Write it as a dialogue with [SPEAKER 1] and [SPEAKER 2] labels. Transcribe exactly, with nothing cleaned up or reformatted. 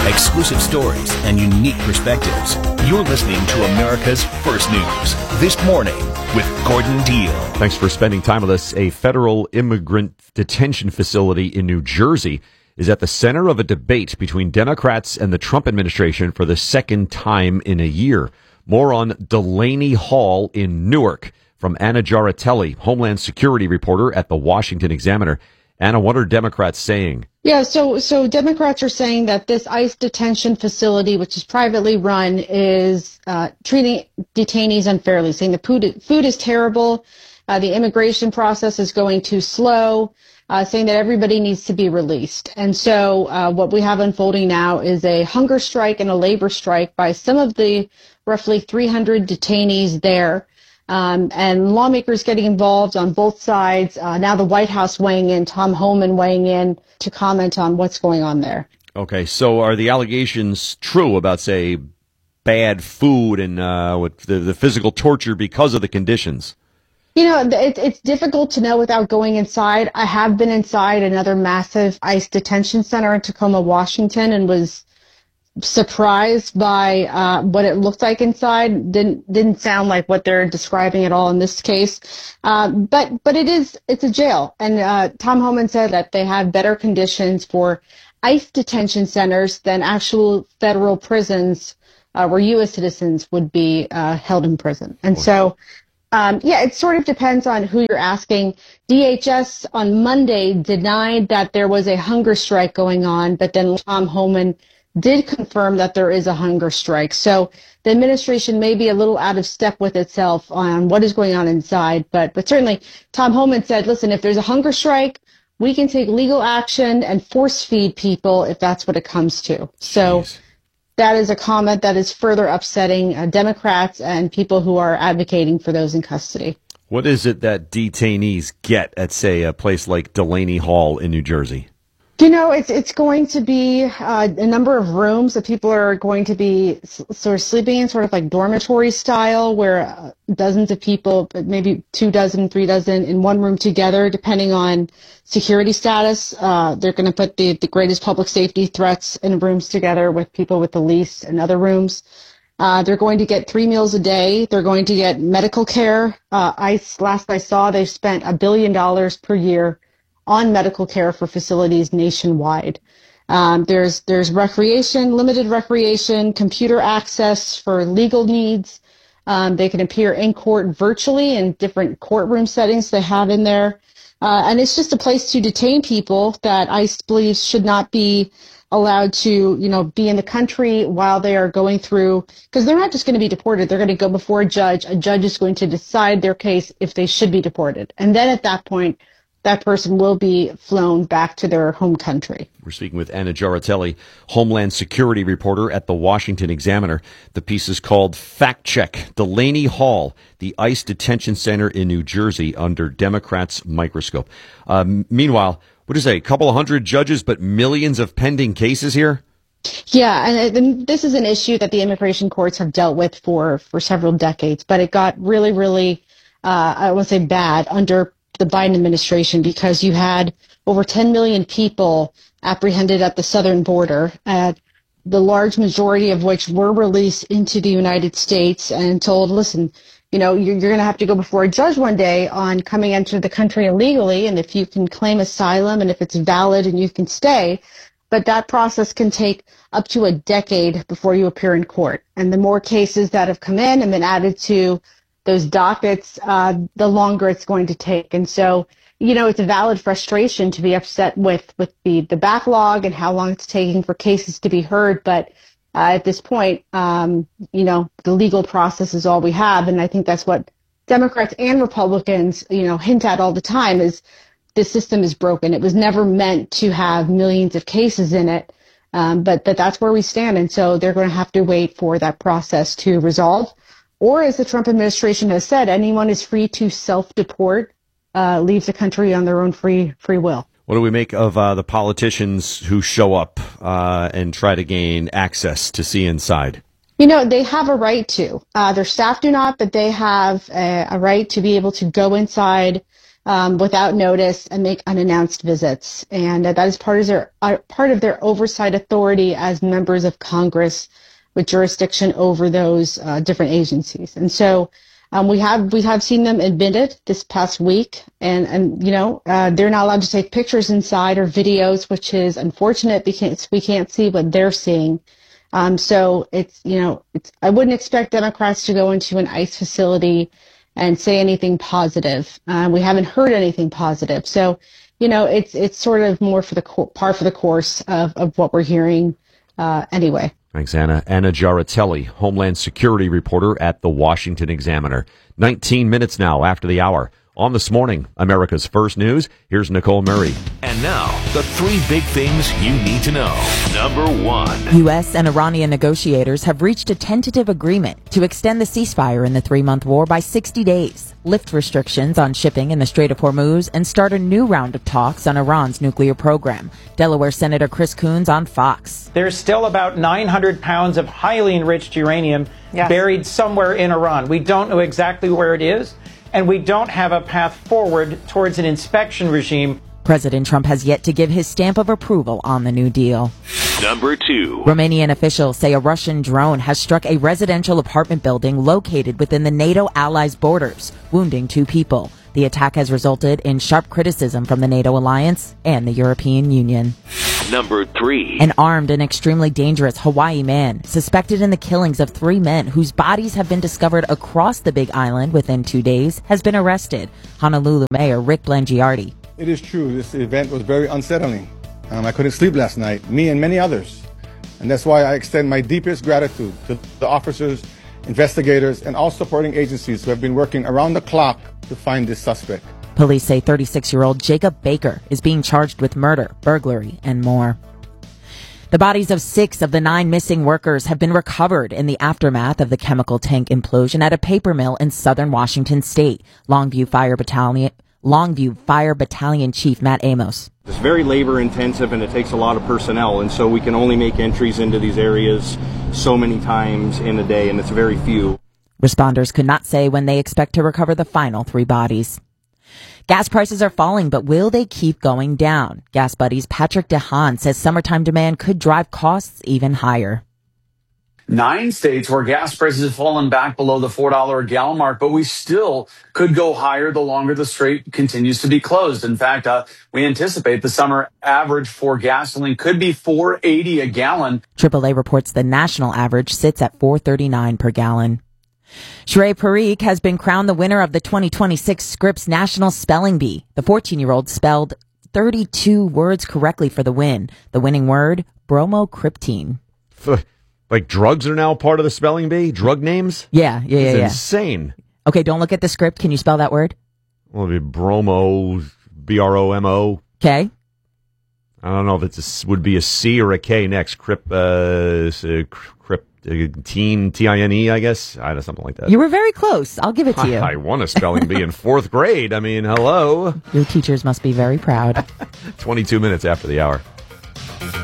[SPEAKER 1] Exclusive stories and unique perspectives. You're listening to America's First News This Morning with Gordon Deal.
[SPEAKER 2] Thanks for spending time with us. A federal immigrant detention facility in New Jersey is at the center of a debate between Democrats and the Trump administration for the second time in a year. More on Delaney Hall in Newark from Anna Giarratelli, Homeland Security reporter at the Washington Examiner. Anna, what are Democrats saying?
[SPEAKER 3] Yeah, so so Democrats are saying that this ICE detention facility, which is privately run, is uh, treating detainees unfairly, saying the food, food is terrible, uh, the immigration process is going too slow, uh, saying that everybody needs to be released. And so uh, what we have unfolding now is a hunger strike and a labor strike by some of the roughly three hundred detainees there. Um, and lawmakers getting involved on both sides. Uh, now the White House weighing in, Tom Homan weighing in to comment on what's going on there.
[SPEAKER 2] Okay, so are the allegations true about, say, bad food and uh, with the, the physical torture because of the conditions?
[SPEAKER 3] You know, it, it's difficult to know without going inside. I have been inside another massive ICE detention center in Tacoma, Washington, and was surprised by uh, what it looked like inside. Didn't didn't sound like what they're describing at all in this case. Uh, but but it is it's a jail, and uh, Tom Homan said that they have better conditions for ICE detention centers than actual federal prisons uh, where U S citizens would be uh, held in prison. And so, um, yeah, it sort of depends on who you're asking. D H S on Monday denied that there was a hunger strike going on, but then Tom Homan did confirm that there is a hunger strike. So the administration may be a little out of step with itself on what is going on inside. But but certainly Tom Homan said, listen, if there's a hunger strike, we can take legal action and force feed people if that's what it comes to. So Jeez. That is a comment that is further upsetting uh, Democrats and people who are advocating for those in custody.
[SPEAKER 2] What is it that detainees get at, say, a place like Delaney Hall in New Jersey?
[SPEAKER 3] You know, it's it's going to be uh, a number of rooms that people are going to be s- sort of sleeping in, sort of like dormitory style, where uh, dozens of people, maybe two dozen, three dozen, in one room together, depending on security status. Uh, they're going to put the, the greatest public safety threats in rooms together with people with the least in other rooms. Uh, they're going to get three meals a day. They're going to get medical care. Uh, I, last I saw, they've spent a billion dollars per year on medical care for facilities nationwide. Um, there's there's recreation, limited recreation, computer access for legal needs. Um, they can appear in court virtually in different courtroom settings they have in there. Uh, and it's just a place to detain people that ICE believes should not be allowed to, you know, be in the country while they are going through, because they're not just going to be deported. They're going to go before a judge. A judge is going to decide their case if they should be deported. And then at that point, that person will be flown back to their home country.
[SPEAKER 2] We're speaking with Anna Giarratelli, Homeland Security reporter at the Washington Examiner. The piece is called Fact Check, Delaney Hall, the ICE detention center in New Jersey under Democrats' microscope. Uh, meanwhile, what is it, a couple of hundred judges, but millions of pending cases here?
[SPEAKER 3] Yeah, and, and this is an issue that the immigration courts have dealt with for, for several decades, but it got really, really, uh, I won't say bad, under the Biden administration, because you had over ten million people apprehended at the southern border, uh, the large majority of which were released into the United States and told, listen, you know, you're, you're going to have to go before a judge one day on coming into the country illegally, and if you can claim asylum and if it's valid and you can stay, but that process can take up to a decade before you appear in court. And the more cases that have come in and been added to those dockets, uh, the longer it's going to take. And so, you know, it's a valid frustration to be upset with, with the, the backlog and how long it's taking for cases to be heard. But uh, at this point, um, you know, the legal process is all we have. And I think that's what Democrats and Republicans, you know, hint at all the time is the system is broken. It was never meant to have millions of cases in it. Um, but, but that's where we stand. And so they're going to have to wait for that process to resolve. Or, as the Trump administration has said, anyone is free to self-deport, uh, leave the country on their own free free will.
[SPEAKER 2] What do we make of uh, the politicians who show up uh, and try to gain access to see inside?
[SPEAKER 3] You know, they have a right to. Uh, their staff do not, but they have a, a right to be able to go inside um, without notice and make unannounced visits. And uh, that is part of their uh, part of their oversight authority as members of Congress with jurisdiction over those uh, different agencies. And so um, we have we have seen them admitted this past week, and and you know uh, they're not allowed to take pictures inside or videos, which is unfortunate because we can't see what they're seeing. Um, so it's you know it's I wouldn't expect Democrats to go into an ICE facility and say anything positive. Uh, we haven't heard anything positive. So you know it's it's sort of more for the co- par for the course of of what we're hearing uh, anyway.
[SPEAKER 2] Thanks, Anna. Anna Giaratelli, Homeland Security reporter at the Washington Examiner. nineteen minutes now after the hour. On This Morning, America's First News, here's Nicole Murray.
[SPEAKER 1] And now, the three big things you need to know. Number one.
[SPEAKER 4] U S and Iranian negotiators have reached a tentative agreement to extend the ceasefire in the three-month war by sixty days, lift restrictions on shipping in the Strait of Hormuz, and start a new round of talks on Iran's nuclear program. Delaware Senator Chris Coons on Fox.
[SPEAKER 5] There's still about nine hundred pounds of highly enriched uranium yes. buried somewhere in Iran. We don't know exactly where it is, and we don't have a path forward towards an inspection regime.
[SPEAKER 4] President Trump has yet to give his stamp of approval on the new deal.
[SPEAKER 1] Number two.
[SPEAKER 4] Romanian officials say a Russian drone has struck a residential apartment building located within the NATO allies' borders, wounding two people. The attack has resulted in sharp criticism from the NATO alliance and the European Union.
[SPEAKER 1] Number three.
[SPEAKER 4] An armed and extremely dangerous Hawaii man suspected in the killings of three men whose bodies have been discovered across the Big Island within two days has been arrested. Honolulu Mayor Rick Blangiardi.
[SPEAKER 6] It is true. This event was very unsettling. Um, I couldn't sleep last night, me and many others. And that's why I extend my deepest gratitude to the officers, investigators, and all supporting agencies who have been working around the clock to find this suspect.
[SPEAKER 4] Police say thirty-six-year-old Jacob Baker is being charged with murder, burglary, and more. The bodies of six of the nine missing workers have been recovered in the aftermath of the chemical tank implosion at a paper mill in southern Washington state. Longview Fire Battalion, Longview Fire Battalion Chief Matt Amos.
[SPEAKER 7] It's very labor intensive and it takes a lot of personnel, and so we can only make entries into these areas so many times in a day, and it's very few.
[SPEAKER 4] Responders could not say when they expect to recover the final three bodies. Gas prices are falling, but will they keep going down? Gas Buddy's Patrick DeHaan says summertime demand could drive costs even higher.
[SPEAKER 8] Nine states where gas prices have fallen back below the four dollars a gallon mark, but we still could go higher the longer the strait continues to be closed. In fact, uh, we anticipate the summer average for gasoline could be four eighty a gallon.
[SPEAKER 4] triple A reports the national average sits at four thirty-nine per gallon. Sheree Parikh has been crowned the winner of the twenty twenty-six Scripps National Spelling Bee. The fourteen-year-old spelled thirty-two words correctly for the win. The winning word, bromocriptine.
[SPEAKER 2] Like drugs are now part of the spelling bee? Drug names?
[SPEAKER 4] Yeah, yeah, yeah.
[SPEAKER 2] It's
[SPEAKER 4] yeah.
[SPEAKER 2] insane.
[SPEAKER 4] Okay, don't look at the script. Can you spell that word?
[SPEAKER 2] Well, it'd be bromo, B R O M O.
[SPEAKER 4] Okay.
[SPEAKER 2] I don't know if it's a, would be a C or a K next. Crip, uh, crip, uh, teen, T I N E, I guess. I don't know, something like that.
[SPEAKER 4] You were very close. I'll give it to you.
[SPEAKER 2] I, I won a spelling bee in fourth grade. I mean, hello.
[SPEAKER 4] Your teachers must be very proud.
[SPEAKER 2] twenty-two minutes after the hour.